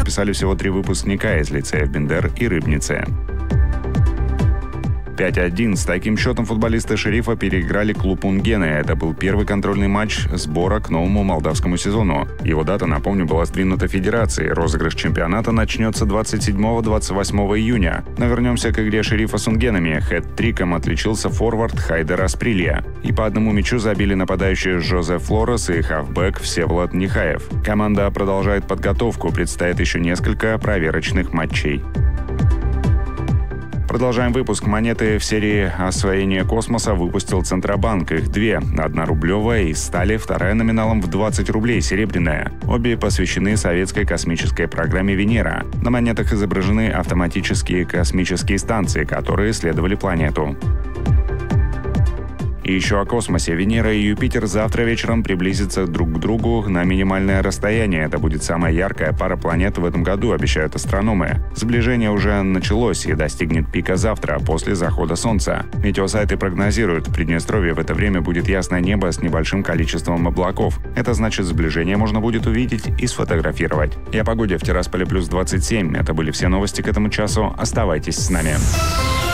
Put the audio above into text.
написали всего 3 выпускника из лицеев Бендер и Рыбницы. 5-1. С таким счетом футболисты «Шерифа» переиграли клуб «Унгены». Это был первый контрольный матч сбора к новому молдавскому сезону. Его дата, напомню, была сдвинута Федерацией. Розыгрыш чемпионата начнется 27-28 июня. Но вернемся к игре «Шерифа» с «Унгенами». Хэт-триком отличился форвард Хайдер Асприлья. И по одному мячу забили нападающие Жозеф Флорес и хавбэк Всеволод Нихаев. Команда продолжает подготовку. Предстоит еще несколько проверочных матчей. Продолжаем выпуск. Монеты в серии «Освоение космоса» выпустил Центробанк. Их 2. Одна рублевая из стали, вторая номиналом в 20 рублей, серебряная. Обе посвящены советской космической программе «Венера». На монетах изображены автоматические космические станции, которые исследовали планету. И еще о космосе. Венера и Юпитер завтра вечером приблизятся друг к другу на минимальное расстояние. Это будет самая яркая пара планет в этом году, обещают астрономы. Сближение уже началось и достигнет пика завтра, после захода Солнца. Метеосайты прогнозируют, в Приднестровье в это время будет ясное небо с небольшим количеством облаков. Это значит, сближение можно будет увидеть и сфотографировать. И о погоде в Тирасполе +27. Это были все новости к этому часу. Оставайтесь с нами.